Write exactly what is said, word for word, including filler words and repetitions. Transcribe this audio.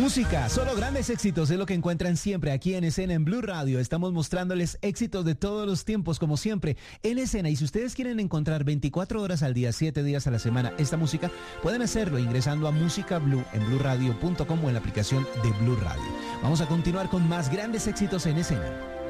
Música, solo grandes éxitos es lo que encuentran siempre aquí en Escena en Blue Radio. Estamos mostrándoles éxitos de todos los tiempos, como siempre, en escena. Y si ustedes quieren encontrar veinticuatro horas al día, siete días a la semana, esta música, pueden hacerlo ingresando a Música Blue en blue radio punto com o en la aplicación de Blue Radio. Vamos a continuar con más grandes éxitos en escena.